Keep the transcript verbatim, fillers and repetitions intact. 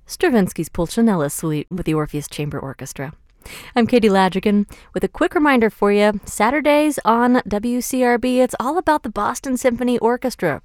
Stravinsky's Pulcinella Suite with the Orpheus Chamber Orchestra. I'm Katie Ladrigan with a quick reminder for you. Saturdays on W C R B, it's all about the Boston Symphony Orchestra.